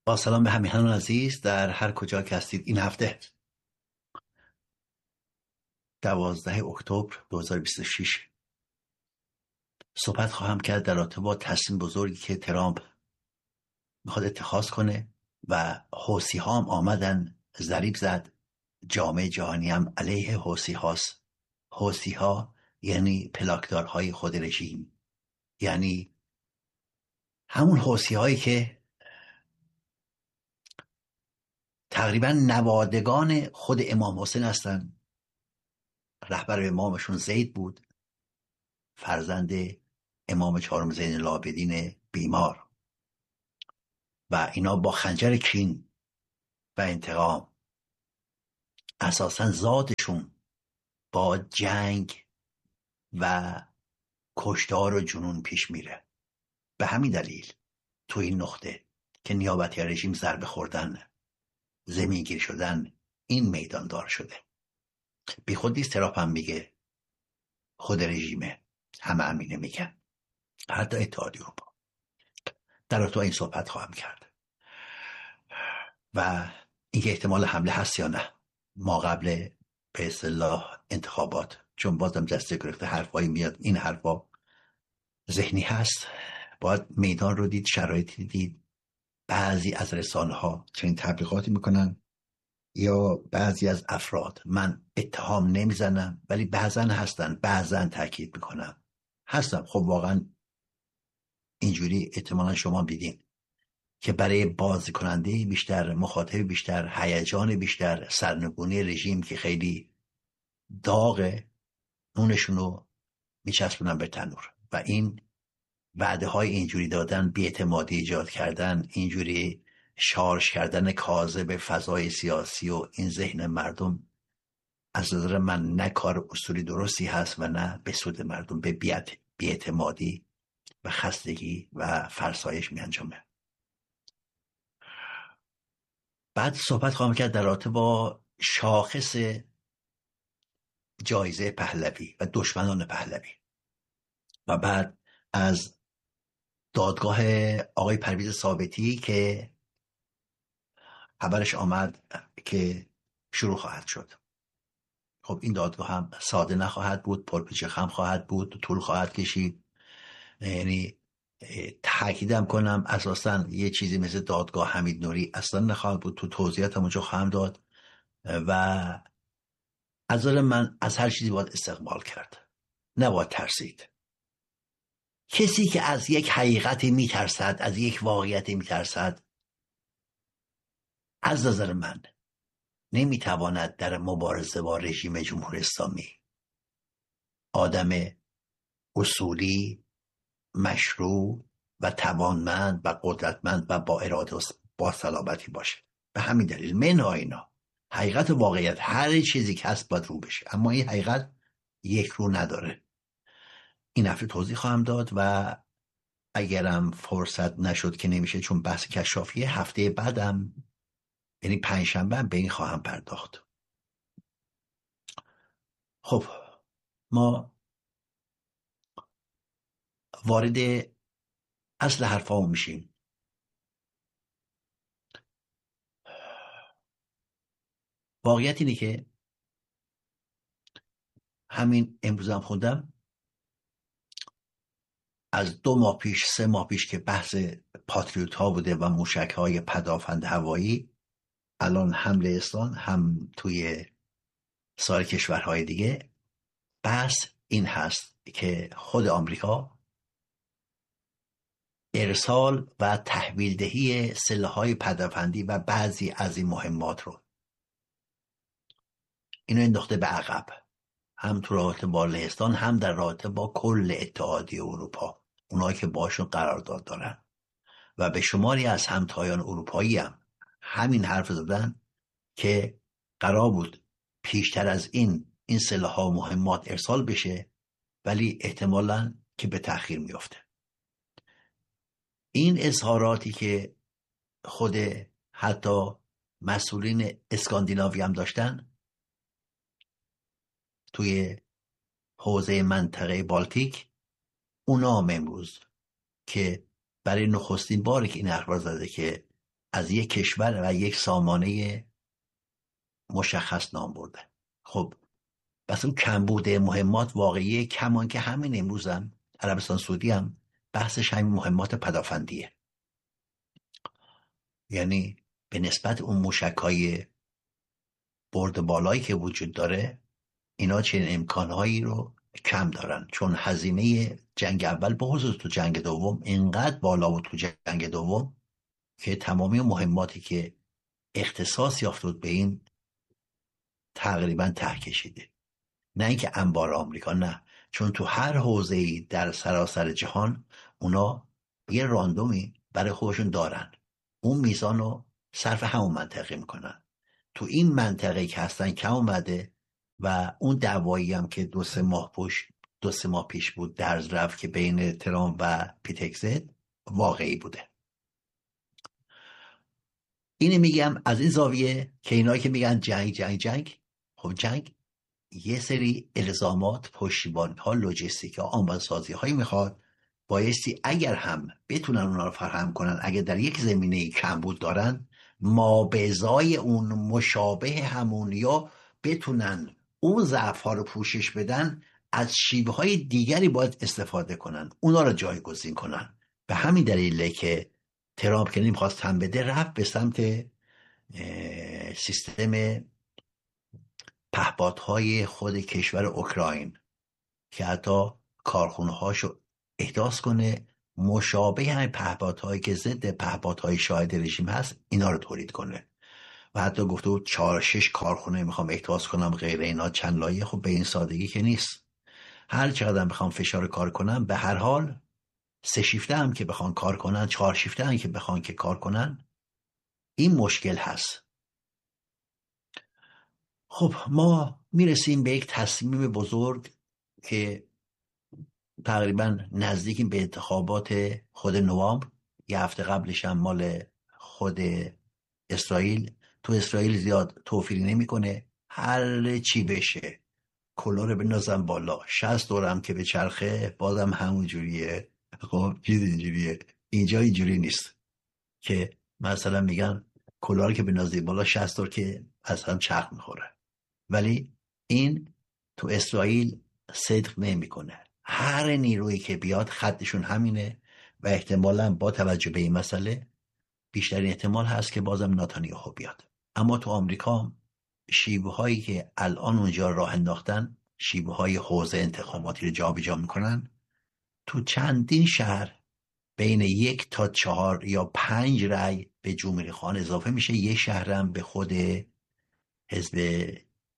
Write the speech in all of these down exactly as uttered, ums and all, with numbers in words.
با سلام به همیهنان عزیز در هر کجا که هستید. این هفته دوازده اکتبر دو هزار و بیست و شش صحبت خواهم کرد در رابطه با تصمیم بزرگی که ترامپ میخواد اتخاذ کنه و حوثی ها هم آمدن ضریب زد. جامعه جهانی هم علیه حوثی هاست. حوثی ها یعنی پلاکدارهای خود رژیم، یعنی همون حوثی هایی که تقریبا نوادگان خود امام حسین هستن. رهبر امامشون زید بود، فرزند امام چهارم زین العابدین بیمار، و اینا با خنجر کین و انتقام اساسا ذاتشون با جنگ و کشتار و جنون پیش میره. به همین دلیل تو این نقطه که نیابتی رژیم ضربه خوردن، زمینگیر شدن، این میدان دار شده. بی خود نیست ترامپ هم میگه خود رژیمه، همه امینه میگن، حتی اتحادیه اروپا. در تو این صحبت خواهم کرد و اینکه احتمال حمله هست یا نه ما قبل به اصطلاح انتخابات، چون بازم دسته گرفته حرفایی میاد، این حرفا ذهنی هست، باید میدان رو دید، شرایطی دید. بعضی از رسانه ها چنین تبلیغاتی میکنن یا بعضی از افراد، من اتهام نمیزنم ولی بعضا هستن، بعضا تاکید میکنم هستم. خب واقعا اینجوری احتمالا شما دیدین که برای بازی کننده بیشتر، مخاطب بیشتر، هیجان بیشتر، سرنگونی رژیم که خیلی داغ، نونشونو میچسبونن به تنور و این وعده های اینجوری دادن، بی‌اعتمادی ایجاد کردن، اینجوری شارژ کردن کاذب فضای سیاسی و این ذهن مردم، از نظر من نه کار اصولی درستی هست و نه به سود مردم، به بی‌اعتمادی و خستگی و فرسایش می انجامه. بعد صحبت خواهم کرد در رابطه با شاخص جایزه پهلوی و دشمنان پهلوی و بعد از دادگاه آقای پرویز ثابتی که خبرش آمد که شروع خواهد شد. خب این دادگاه هم ساده نخواهد بود، پرپیچ خم خواهد بود، طول خواهد کشید. یعنی تاکیدم کنم اساسا یه چیزی مثل دادگاه حمید نوری اصلا نخواهد بود. تو توضیحاتم اونجا خواهم داد و از نظر من از هر چیزی باید استقبال کرد، نباید ترسید. کسی که از یک حقیقتی میترسد، از یک واقعیتی میترسد، از نظر من نمیتواند در مبارزه با رژیم جمهوری اسلامی آدم اصولی، مشروع و توانمند و قدرتمند و با اراده و با صلابتی باشه. به همین دلیل منها اینا حقیقت و واقعیت، هر چیزی که هست باید رو بشه، اما این حقیقت یک رو نداره. این هفته توضیح خواهم داد و اگرم فرصت نشد که نمیشه چون بحث کشافیه، هفته بعدم یعنی پنجشنبه به این خواهم پرداخت. خب ما وارد اصل حرفامون میشیم. واقعیت اینه که همین امروز هم خوندم، از دو ماه پیش سه ماه پیش که بحث پاتریوت ها بوده و موشک های پدافند هوایی، الان حمله اسلام هم توی سایر کشورهای دیگه، بحث این هست که خود آمریکا ارسال و تحویل دهی سلاح‌های پدافندی و بعضی از این مهمات رو اینو انداخته به عقب، هم تو رابطه با لهستان هم در رابطه با کل اتحادیه اروپا، اونایی که باشون قرارداد دارن، و به شماری از همتایان اروپایی هم همین حرف زدن که قرار بود پیشتر از این این سلاح‌ها و مهمات ارسال بشه، ولی احتمالاً که به تأخیر میفته. این اظهاراتی که خود حتی مسئولین اسکاندیناوی هم داشتن توی حوزه منطقه بالتیک، اونا هم امروز که برای نخستین باری که این اخبار زده که از یک کشور و یک سامانه مشخص نام برده. خب بس اون کمبود مهمات واقعیه، کمان که همین امروز هم عربستان سعودی هم بحثش همین مهمات پدافندیه. یعنی به نسبت اون موشک‌های برد بالایی که وجود داره، اینا چنین امکانهایی رو کم دارن، چون هزینه جنگ اول به خصوص تو جنگ دوم اینقدر بالا بود تو جنگ دوم که تمامی مهماتی که اختصاص یافت بود به این تقریبا ته کشیده. نه اینکه انبار آمریکا، نه، چون تو هر حوزه‌ای در سراسر جهان اونا یه راندومی برای خودشون دارن، اون میزان رو صرف همون منطقه میکنن. تو این منطقه که هستن کم اومده و اون دعوایی هم که دو سه ماه پیش دو سه ماه پیش بود در رفت که بین ترامپ و پیتکزت واقعی بوده. اینو میگم از این زاویه که اینایی که میگن جنگ جنگ جنگ، خب جنگ یه سری الزامات، پشتیبانی ها، لوجستیک ها، آماده‌سازی هایی میخواد. بایستی اگر هم بتونن اونا رو فراهم کنن، اگر در یک زمینه کمبود دارن، مابعضای اون مشابه همون یا بتونن اون ضعف ها رو پوشش بدن، از شیوه های دیگری باید استفاده کنن، اونا رو جایگزین کنن. به همین دلیله که ترامپ که نمیخواست تن بده، رفت به سمت سیستم پهپادهای خود کشور اوکراین که حتی کارخونه هاشو احداث کنه مشابه همین پهپادهایی که ضد پهپادهای شاهد رژیم هست اینا رو تولید کنه. و حتی گفته بود چهار شش کارخونه میخوام احداث کنم غیر اینا چند لایه. خب به این سادگی که نیست. هر چقدر بخوام فشار کار کنم، به هر حال سه شیفته هم که بخوان کار کنن، چهار شیفته هم که بخوان که کار کنن، این مشکل هست. خب ما میرسیم به یک تصمیم بزرگ که تقریبا نزدیکیم به انتخابات خود نوامبر. یه هفته قبلش هم مال خود اسرائیل. تو اسرائیل زیاد توفیری نمیکنه، هر چی بشه کلا رو بندازن بالا، شصت دورم که به چرخه بازم همون جوریه. خب چیز اینجوریه. اینجا اینجوری نیست که مثلا میگن کلا رو که بندازی بالا شصت دور که از هم چرخ میخوره. ولی این تو اسرائیل صدق نمیکنه. هر نیرویی که بیاد خطشون همینه و احتمالاً با توجه به این مسئله بیشترین احتمال هست که بازم نتانیاهو بیاد. اما تو آمریکا شیوه هایی که الان اونجا راه انداختن، شیوه های حوزه انتخاباتی رو جابجا میکنن. تو چندین شهر بین یک تا چهار یا پنج رأی به جمهوری خواهان اضافه میشه، یک شهرم به خود حزب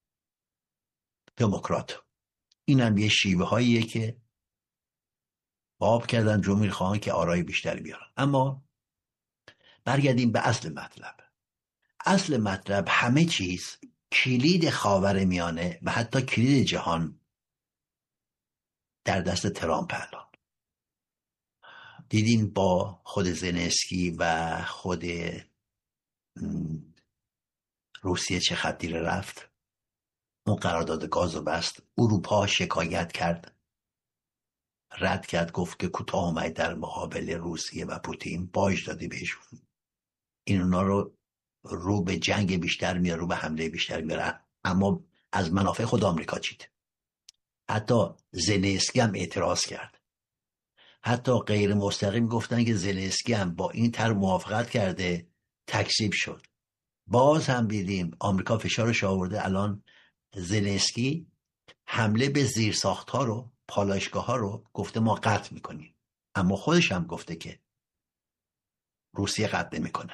دموکرات. این هم یه شیوه هاییه که باب کردن جمهوری خواهان که آرای بیشتری بیارن. اما برگردیم به اصل مطلب. اصل مطلب همه چیز، کلید خاور میانه و حتی کلید جهان در دست ترامپ الان. دیدین با خود زلنسکی و خود روسیه چه خطی رفت. اون قرارداد گاز رو بست. اروپا شکایت کرد، رد کرد، گفت که کوتاه اومد در مقابل روسیه و پوتین، باج دادی بهشون. این اونا رو رو به جنگ بیشتر میاره، رو به حمله بیشتر میاره. اما از منافع خود آمریکا چید. حتی زلنسکی هم اعتراض کرد. حتی غیر مستقیم گفتن که زلنسکی هم با این طرح موافقت کرده، تکذیب شد. باز هم دیدیم آمریکا فشارش آورده. الان زلنسکی حمله به زیرساخت‌ها رو، پالایشگاه‌ها رو گفته ما قطع میکنیم، اما خودش هم گفته که روسیه قطع نمیکنه.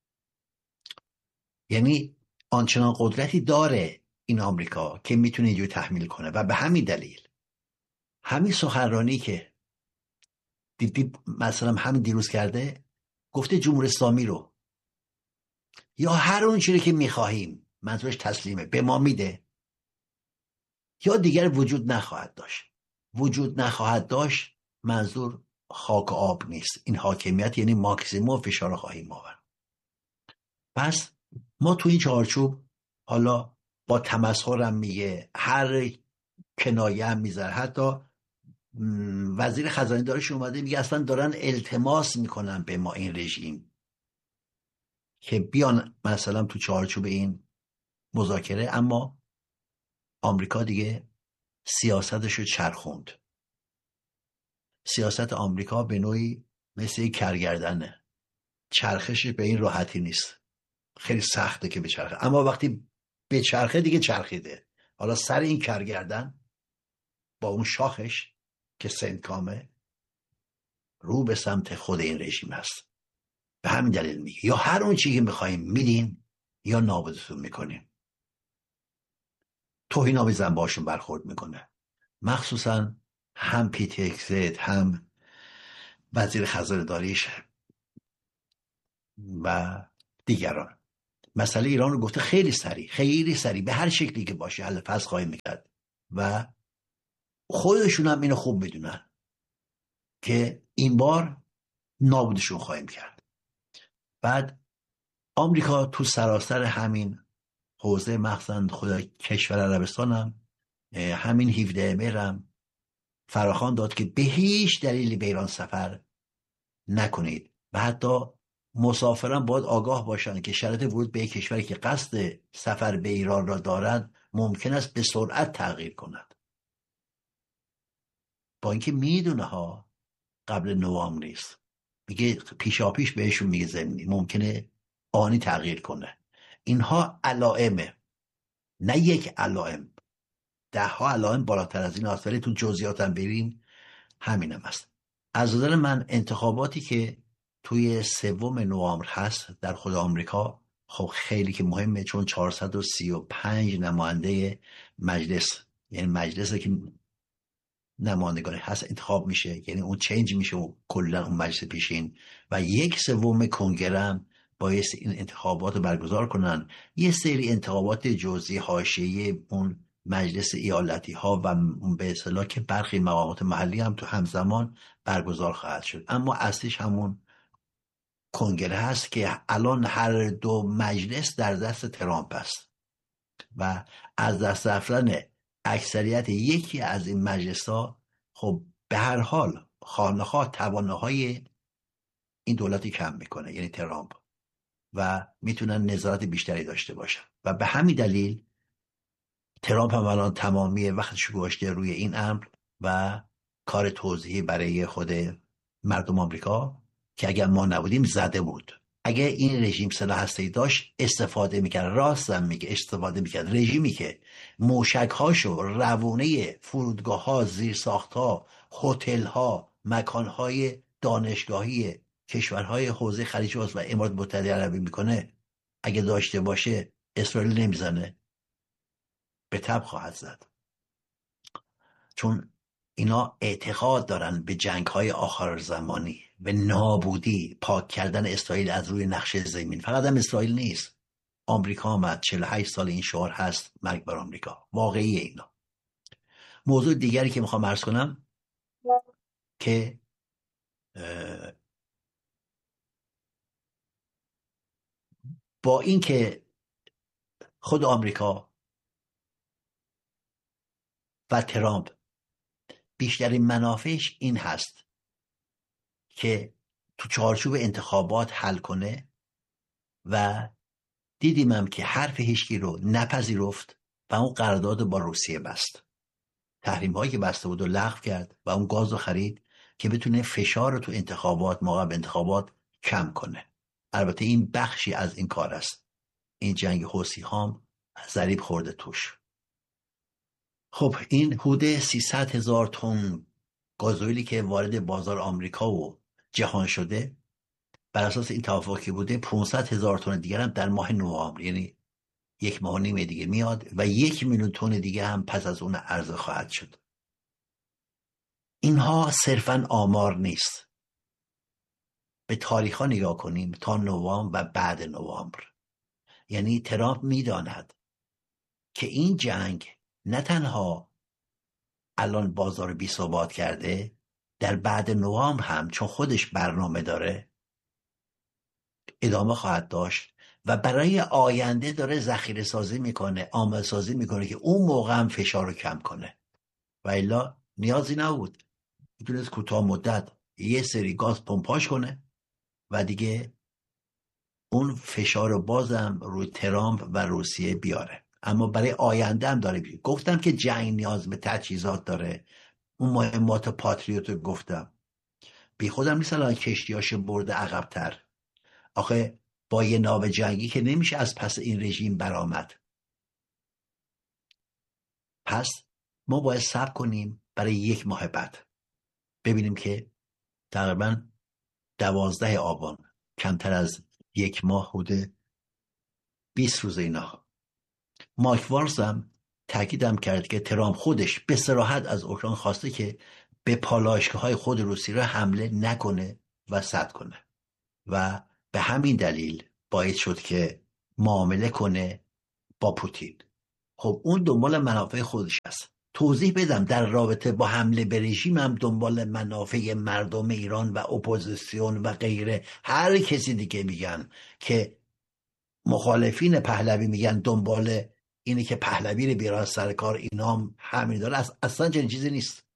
یعنی آنچنان قدرتی داره این آمریکا که میتونه اینجوری تحمیل کنه. و به همین دلیل همین سخنرانی که دیدی مثلا همین دیروز کرده، گفته جمهوری اسلامی رو یا هر اون چیزی که میخواهیم، منظورش تسلیمه، به ما میده، یا دیگر وجود نخواهد داشت. وجود نخواهد داشت منظور خاک و آب نیست. این حاکمیت یعنی ماکسیموم فشار خواهیم آورد. پس ما تو این چارچوب، حالا با تمسخرم میگه، هر کنایه هم میذاره، حتی وزیر خزانه دارش اومده میگه اصلا دارن التماس میکنن به ما این رژیم که بیان مثلا تو چارچوب این مذاکره، اما آمریکا دیگه سیاستش رو چرخوند. سیاست آمریکا به نوعی مثل یک کرگردنه، چرخش به این راحتی نیست، خیلی سخته که بچرخه، اما وقتی بچرخه دیگه چرخیده. حالا سر این کرگردن با اون شاخش که سنتکامه رو به سمت خود این رژیم هست. به همین دلیل میگه یا هر اون چیزی که میخواییم میدین یا نابودتون میکنیم. توهین‌آمیزاً باشون برخورد میکنه، مخصوصا هم پیتکزت هم وزیر خزانه‌داریش و دیگران. مسئله ایران رو گفته خیلی سریع خیلی سریع به هر شکلی که باشه حل فصل خواهیم میکرد و خودشون هم اینو خوب میدونن که این بار نابودشون خواهیم کرد. بعد آمریکا تو سراسر همین حوزه مخصوصا خود کشور عربستان هم همین هفده مهر هم فراخوان داد که به هیچ دلیلی به ایران سفر نکنید و حتی مسافران باید آگاه باشند که شرط ورود به یک کشوری که قصد سفر به ایران را دارند ممکن است به سرعت تغییر کند. با اینکه میدونه ها قبل نوامبر نیست، میگه پیشاپیش بهشون میگه زمینی ممکنه آنی تغییر کنه. اینها علائمه، نه یک علائم، ده ها علائم بالاتر از این هست، ولی تو جزئیات هم بریم همین هم هست. از نظر من انتخاباتی که توی سوم نوامبر هست در خود آمریکا خب خیلی که مهمه، چون چهارصد و سی و پنج نماینده مجلس، یعنی مجلسی که نمایندگان هست انتخاب میشه، یعنی اون چنج میشه و کلا اون مجلس پیشین و یک سوم کنگره هم بایست این انتخابات رو برگزار کنن. یه سری انتخابات جزئی حاشیه‌ای اون مجلس ایالتی ها و به اصطلاح که برخی مقامات محلی هم تو همزمان برگزار خواهد شد، اما اصلیش همون کنگره هست که الان هر دو مجلس در دست ترامپ است و از دست رفتن اکثریت یکی از این مجلس ها خب به هر حال خانه‌ها توانایی این دولتی کم میکنه، یعنی ترامپ، و میتونن نظارت بیشتری داشته باشن و به همین دلیل ترامپ هم الان تمامی وقتش گذاشته روی این امر و کار توضیحی برای خود مردم آمریکا که اگر ما نبودیم زده بود. اگر این رژیم سلاح هسته‌ای داشت استفاده میکرد، راستم میگه استفاده میکرد. رژیمی که موشک‌هاشو روونه فرودگاه‌ها، زیرساخت‌ها، هتل‌ها، مکان‌های دانشگاهی کشورهای حوزه خلیج فارس و امارات متحده عربی میکنه، اگه داشته باشه اسرائیل نمیزنه؟ به تب خواهد زد، چون اینا اعتقاد دارن به جنگ‌های آخر زمانی، به نابودی، پاک کردن اسرائیل از روی نقشه زمین. فقط هم اسرائیل نیست، آمریکا آمد چهل و هشت سال این شعار هست، مرگ بر آمریکا، واقعی اینا. موضوع دیگری که میخوام عرض کنم که با این که خود آمریکا و ترامپ بیشترین منافعش این هست که تو چارچوب انتخابات حل کنه و دیدیم هم که حرف هیچکی رو نپذیرفت و اون قرارداد با روسیه بست، تحریم هایی که بسته بود و لغو کرد و اون گاز رو خرید که بتونه فشار رو تو انتخابات، موقع انتخابات کم کنه. البته این بخشی از این کار است، این جنگ حوثی هام ضریب خورده توش. خب این حدود سیصد هزار تن گازوئیلی که وارد بازار آمریکا و جهان شده بر اساس این توافقی بوده، پانصد هزار تن دیگر هم در ماه نوامبر، یعنی یک ماه و نیم دیگه میاد و یک میلیون تن دیگه هم پس از اون عرضه خواهد شد. اینها صرفاً آمار نیست، به تاریخ ها نگاه کنیم تا نوامبر و بعد نوامبر. یعنی ترامپ میداند که این جنگ نه تنها الان بازار بی ثبات کرده، در بعد نوامبر هم چون خودش برنامه داره ادامه خواهد داشت و برای آینده داره ذخیره سازی میکنه، آماده سازی میکنه که اون موقع هم فشار رو کم کنه. و الا نیازی نبود، میتونست کوتاه مدت یه سری گاز پمپاژ کنه و دیگه اون فشار بازم روی ترامپ و روسیه بیاره، اما برای آینده هم داره بیاره. گفتم که جنگ نیاز به تجهیزات داره، اون مهمات پاتریوت رو گفتم، بی خودم نیست الان کشتیاش برده عقب‌تر. آخه با یه ناو جنگی که نمیشه از پس این رژیم برآمد. پس ما باید صبر کنیم برای یک ماه بعد ببینیم که تقریبا دوازده آبان، کمتر از یک ماه حدود بیست روز اینا. مایک وارز هم تاکیدم کرد که ترامپ خودش به صراحت از اوکراین خواسته که به پالایشگاه‌های خود روسیه را حمله نکنه و سد کنه و به همین دلیل باعث شد که معامله کنه با پوتین. خب اون دنبال منافع خودش است. توضیح بدم در رابطه با حمله به رژیم هم دنبال منافع مردم ایران و اپوزیسیون و غیره، هر کسی دیگه میگن که مخالفین پهلوی میگن دنبال اینه که پهلوی رو بیارن سر کار، اینا هم همین داره. اصلا چنین چیزی نیست.